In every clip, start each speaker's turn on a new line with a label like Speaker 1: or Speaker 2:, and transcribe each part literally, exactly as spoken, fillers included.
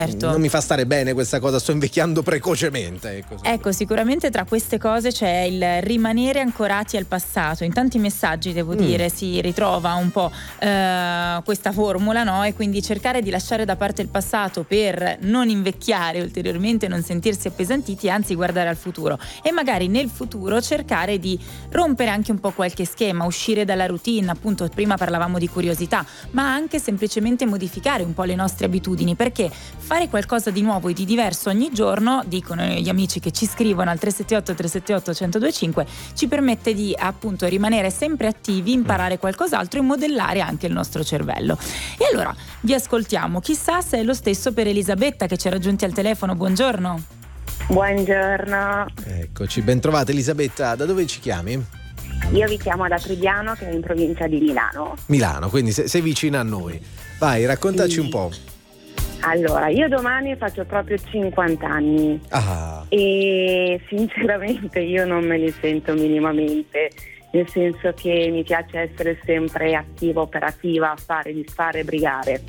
Speaker 1: Certo.
Speaker 2: Non mi fa stare bene questa cosa, sto invecchiando precocemente. Ecco,
Speaker 1: ecco, sicuramente tra queste cose c'è il rimanere ancorati al passato. In tanti messaggi, devo mm. dire, si ritrova un po' eh, questa formula, no? E quindi cercare di lasciare da parte il passato per non invecchiare ulteriormente, non sentirsi appesantiti, anzi guardare al futuro. E magari nel futuro cercare di rompere anche un po' qualche schema, uscire dalla routine, appunto prima parlavamo di curiosità, ma anche semplicemente modificare un po' le nostre abitudini, perché fare qualcosa di nuovo e di diverso ogni giorno, dicono gli amici che ci scrivono al tre sette otto tre sette otto uno zero due cinque, ci permette di appunto rimanere sempre attivi, imparare qualcos'altro e modellare anche il nostro cervello. E allora vi ascoltiamo, chissà se è lo stesso per Elisabetta che ci ha raggiunti al telefono. Buongiorno.
Speaker 3: Buongiorno.
Speaker 2: Eccoci, ben trovata Elisabetta, da dove ci chiami?
Speaker 3: Io vi chiamo da Tridiano, che è in provincia di Milano.
Speaker 2: Milano, quindi sei, sei vicina a noi. Vai, raccontaci sì. un po'.
Speaker 3: Allora, io domani faccio proprio cinquanta anni
Speaker 2: ah.
Speaker 3: e sinceramente io non me li sento minimamente, nel senso che mi piace essere sempre attiva, operativa, fare, disfare, brigare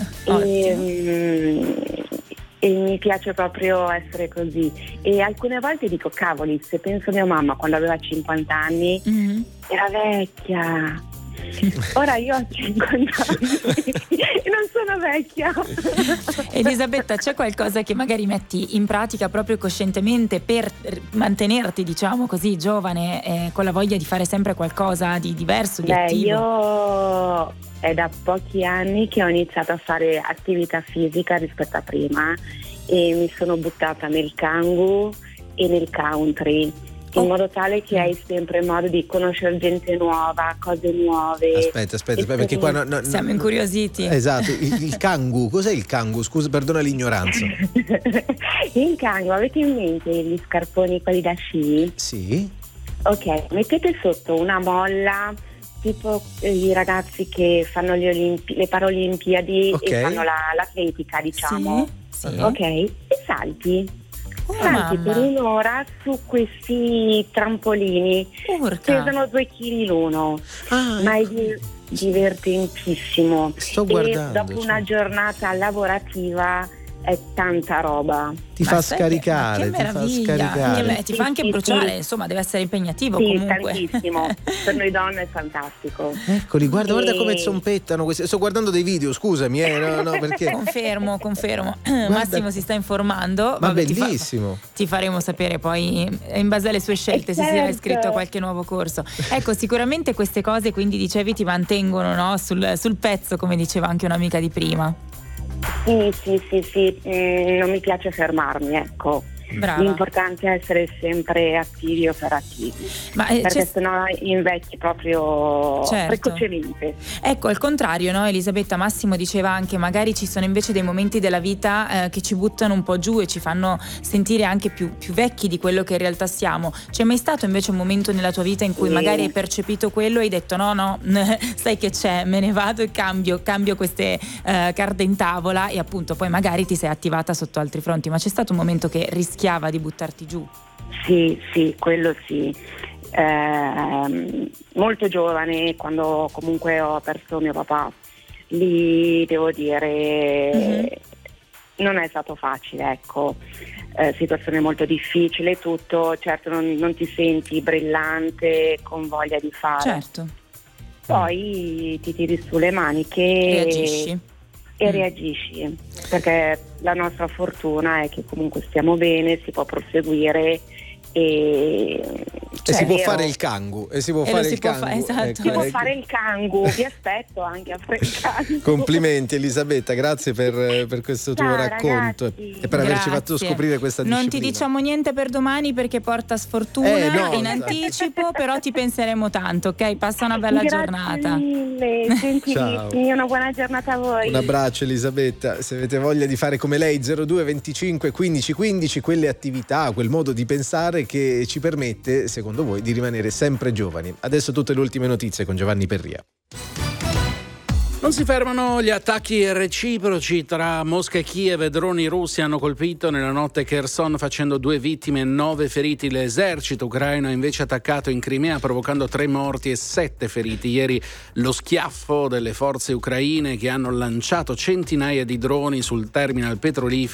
Speaker 3: e, e mi piace proprio essere così. E alcune volte dico, cavoli, se penso a mia mamma quando aveva cinquanta anni mm-hmm. era vecchia. Ora io ho cinquanta anni e non sono vecchia.
Speaker 1: Elisabetta, c'è qualcosa che magari metti in pratica proprio coscientemente per mantenerti, diciamo così, giovane, eh, con la voglia di fare sempre qualcosa di diverso, di
Speaker 3: Beh,
Speaker 1: attivo?
Speaker 3: Io è da pochi anni che ho iniziato a fare attività fisica rispetto a prima e mi sono buttata nel Kangoo e nel country, in modo tale che hai sempre modo di conoscere gente nuova, cose nuove.
Speaker 2: Aspetta, aspetta, aspetta perché qua no, no,
Speaker 1: siamo incuriositi.
Speaker 2: Esatto, il, il Kangoo, cos'è il Kangoo? Scusa, perdona l'ignoranza.
Speaker 3: Il Kangoo, avete in mente gli scarponi quelli da sci?
Speaker 2: Sì.
Speaker 3: Ok, mettete sotto una molla, tipo i ragazzi che fanno le, Olimpi- le Paralimpiadi okay. e fanno la, l'atletica, diciamo.
Speaker 1: Sì, sì.
Speaker 3: Ok, e salti.
Speaker 1: Oh,
Speaker 3: Salti per un'ora su questi trampolini.
Speaker 1: Urca.
Speaker 3: Pesano due chili l'uno,
Speaker 2: ah,
Speaker 3: ma è di- divertentissimo.
Speaker 2: Sto guardando,
Speaker 3: e dopo
Speaker 2: cioè.
Speaker 3: una giornata lavorativa è tanta roba.
Speaker 2: Ti
Speaker 1: Ma
Speaker 2: fa
Speaker 1: sai,
Speaker 2: scaricare,
Speaker 1: che
Speaker 2: ti fa
Speaker 1: meraviglia.
Speaker 2: scaricare.
Speaker 1: Sì, ti fa anche
Speaker 3: sì,
Speaker 1: bruciare,
Speaker 3: sì.
Speaker 1: insomma, deve essere impegnativo
Speaker 3: sì,
Speaker 1: comunque.
Speaker 3: tantissimo. Per noi donne è fantastico.
Speaker 2: Eccoli, guarda,
Speaker 3: e...
Speaker 2: guarda come zompettano questi. Sto guardando dei video, scusami, eh, no, no, perché
Speaker 1: Confermo, confermo.
Speaker 2: Guarda...
Speaker 1: Massimo si sta informando.
Speaker 2: Ma
Speaker 1: Vabbè,
Speaker 2: bellissimo.
Speaker 1: Ti, fa... ti faremo sapere poi in base alle sue scelte,
Speaker 3: eh
Speaker 1: se
Speaker 3: certo.
Speaker 1: si era iscritto a qualche nuovo corso. Ecco, sicuramente queste cose, quindi dicevi, ti mantengono, no? sul, sul pezzo, come diceva anche un'amica di prima.
Speaker 3: Sì, sì, sì, sì. Mm, non mi piace fermarmi, ecco.
Speaker 1: Brava.
Speaker 3: L'importante è essere sempre attivi e operativi,
Speaker 1: Ma, eh,
Speaker 3: perché
Speaker 1: c'è...
Speaker 3: sennò invecchi proprio
Speaker 1: certo.
Speaker 3: precocemente.
Speaker 1: Ecco, al contrario, no, Elisabetta, Massimo diceva anche magari ci sono invece dei momenti della vita eh, che ci buttano un po' giù e ci fanno sentire anche più, più vecchi di quello che in realtà siamo. C'è mai stato invece un momento nella tua vita in cui
Speaker 3: sì.
Speaker 1: magari hai percepito quello e hai detto no no sai che c'è, me ne vado e cambio cambio queste eh, carte in tavola, e appunto poi magari ti sei attivata sotto altri fronti, ma c'è stato un momento che rischiava di buttarti giù?
Speaker 3: Sì, sì, quello sì. Eh, molto giovane, quando comunque ho perso mio papà, lì devo dire mm-hmm. non è stato facile, ecco. Eh, situazione molto difficile, tutto, certo non, non ti senti brillante, con voglia di fare.
Speaker 1: Certo.
Speaker 3: Poi ti tiri su le maniche
Speaker 1: reagisci.
Speaker 3: e reagisci, perché la nostra fortuna è che comunque stiamo bene, si può proseguire e,
Speaker 2: cioè, e si può
Speaker 3: vero.
Speaker 2: fare il Kangoo e si può
Speaker 1: e
Speaker 2: fare
Speaker 1: si
Speaker 2: il
Speaker 1: può
Speaker 2: Kangoo,
Speaker 1: fa- esatto.
Speaker 2: ecco,
Speaker 3: si può
Speaker 2: ecco.
Speaker 3: fare il Kangoo, vi aspetto anche a fare il Kangoo.
Speaker 2: Complimenti Elisabetta, grazie per, per questo tuo
Speaker 3: Ciao,
Speaker 2: racconto
Speaker 3: ragazzi.
Speaker 2: e per averci
Speaker 1: Grazie.
Speaker 2: fatto scoprire questa disciplina.
Speaker 1: Non ti diciamo niente per domani perché porta sfortuna
Speaker 2: Eh, no,
Speaker 1: in
Speaker 2: esatto.
Speaker 1: anticipo, però ti penseremo tanto, ok? Passa una bella
Speaker 3: Grazie
Speaker 1: giornata.
Speaker 3: mille, gentilissimi, una buona giornata a voi.
Speaker 2: Un abbraccio Elisabetta, se avete voglia di fare come lei zero due venticinque quindici quindici, quelle attività, quel modo di pensare che ci permette, secondo voi, di rimanere sempre giovani. Adesso tutte le ultime notizie con Giovanni Perria.
Speaker 4: Non si fermano gli attacchi reciproci tra Mosca e Kiev. Droni russi hanno colpito nella notte Kherson, facendo due vittime e nove feriti. L'esercito ucraino ha invece attaccato in Crimea, provocando tre morti e sette feriti. Ieri lo schiaffo delle forze ucraine che hanno lanciato centinaia di droni sul terminal petrolifero